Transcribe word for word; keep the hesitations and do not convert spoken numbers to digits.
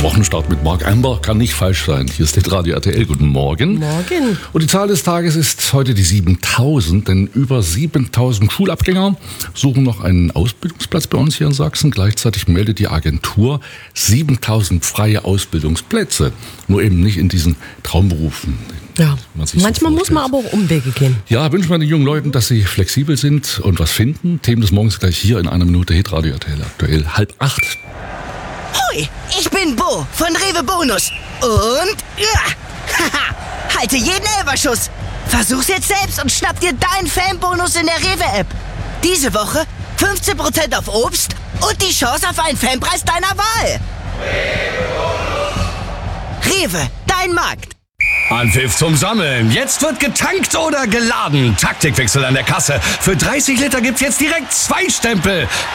Wochenstart mit Marc Amber kann nicht falsch sein. Hier ist Radio R T L. Guten Morgen. Morgen. Und die Zahl des Tages ist heute die siebentausend, denn über siebentausend Schulabgänger suchen noch einen Ausbildungsplatz bei uns hier in Sachsen. Gleichzeitig meldet die Agentur siebentausend freie Ausbildungsplätze. Nur eben nicht in diesen Traumberufen. Ja, man sich so manchmal muss man aber auch Umwege gehen. Ja, wünschen wir den jungen Leuten, dass sie flexibel sind und was finden. Themen des Morgens gleich hier in einer Minute Hitradio R T L aktuell halb acht. Hoi, ich bin Bo von Rewe Bonus. Und ja, haha, halte jeden Elferschuss. Versuch's jetzt selbst und schnapp dir deinen Fanbonus in der Rewe-App. Diese Woche fünfzehn Prozent auf Obst und die Chance auf einen Fanpreis deiner Wahl. Rewe, dein Markt. Anpfiff zum Sammeln. Jetzt wird getankt oder geladen. Taktikwechsel an der Kasse. Für dreißig Liter gibt's jetzt direkt zwei Stempel.